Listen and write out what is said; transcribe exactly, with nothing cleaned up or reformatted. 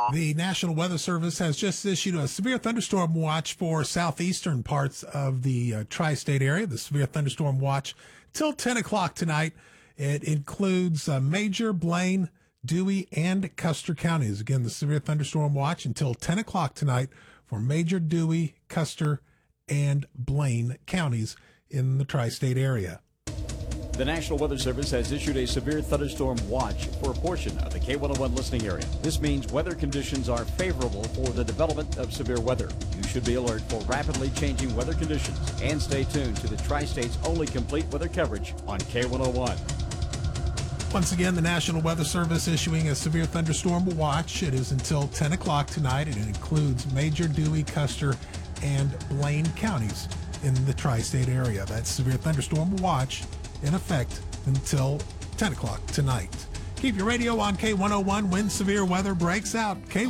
The National Weather Service has just issued a severe thunderstorm watch for southeastern parts of the uh, tri-state area. The severe thunderstorm watch till ten o'clock tonight. It includes uh, Major, Blaine, Dewey, and Custer counties. Again, the severe thunderstorm watch until ten o'clock tonight for Major, Dewey, Custer, and Blaine counties in the tri-state area. The National Weather Service has issued a severe thunderstorm watch for a portion of the K one oh one listening area. This means weather conditions are favorable for the development of severe weather. You should be alert for rapidly changing weather conditions and stay tuned to the Tri-State's only complete weather coverage on K one oh one. Once again, the National Weather Service issuing a severe thunderstorm watch. It is until ten o'clock tonight. It includes Major, Dewey, Custer, and Blaine counties in the tri-state area. That severe thunderstorm watch in effect until ten o'clock tonight. Keep your radio on K one oh one when severe weather breaks out. K